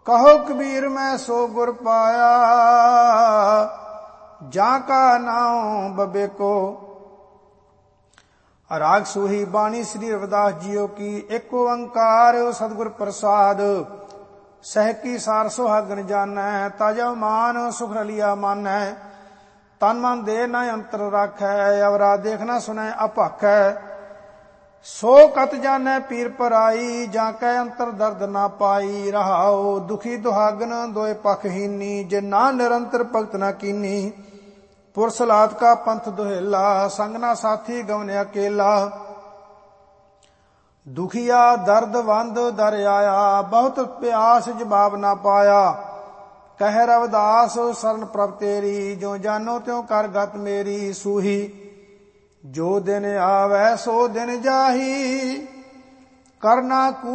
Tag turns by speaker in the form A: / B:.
A: कहो कबीर मैं सो गुर पाया, जा का नाम बबे को। राग सूही बाणी श्री रविदास जीओ की। एक ओंकार सतगुर प्रसाद, सहकी सार सुहागन जानै। ताजा मान सुख रलिया मानै, तन मन दे न अंतर राखै। अवरा देखना सुनै अभाखै, सो कत जानै पीर पराई। जाकै अंतर दर्द ना पाई। रहाओ दुखी दुहागन दोए पखहीनी, जे ना निरंतर भगत ना कीनी। पुरसलाद का पंथ दुहेला, संग ना साथी गवन अकेला। दुखिया दर्द वंद दर आया, बहुत प्यास जवाब ना पाया। कह रविदास शरण प्रभ तेरी, जो जानो त्यों कर गत मेरी। सूही जो दिन आवे सो दिन जाही, करना